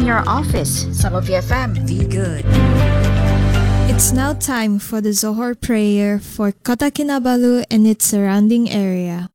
your office. Salvo FM. Be good. It's now time for the Zohar prayer for Kota Kinabalu and its surrounding area.